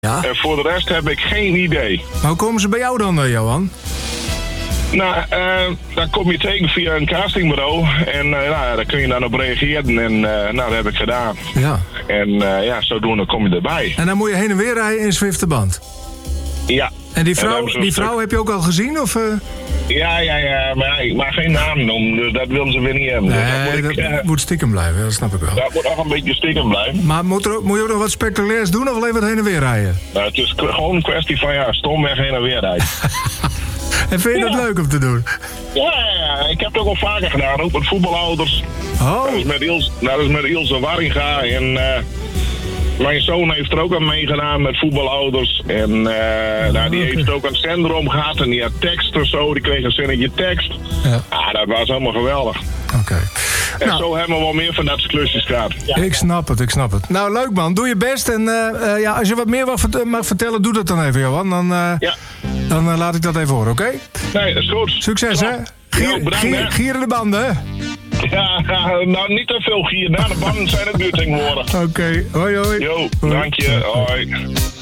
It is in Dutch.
Ja. En voor de rest heb ik geen idee. Maar hoe komen ze bij jou dan, Johan? Nou, dan kom je tegen via een castingbureau. En daar kun je dan op reageren. En dat heb ik gedaan. Ja. En zodoende kom je erbij. En dan moet je heen en weer rijden in Zwifterband. Ja. En die vrouw heb je ook al gezien? Of, Ja, maar ik mag geen naam noemen, dus dat willen ze weer niet hebben. Nee, dat moet stiekem blijven, dat snap ik wel. Dat moet nog een beetje stiekem blijven. Maar moet je ook nog wat spectaculairs doen of alleen wat heen en weer rijden? Nou, het is gewoon een kwestie van stomweg heen en weer rijden. En vind je dat leuk om te doen? Ja, ik heb het ook al vaker gedaan, ook met voetbalouders. Oh. Dat is met Ilse Warringa en... mijn zoon heeft er ook aan meegedaan met voetbalouders. En die heeft ook een zender gehad en die had tekst of zo. Die kreeg een zinnetje tekst. Ja. Dat was helemaal geweldig. Oké. En zo hebben we wel meer van dat soort klusjes gehad. Ja. Ik snap het. Nou, leuk man. Doe je best. En als je wat meer mag vertellen, doe dat dan even, Johan. Dan laat ik dat even horen, oké? Nee, dat is goed. Succes, hè? Gieren de banden, hè? Ja, nou niet te veel gier. Na de banden zijn het nu tegenwoordig. Oké. Hoi. Jo, dank je. Hoi.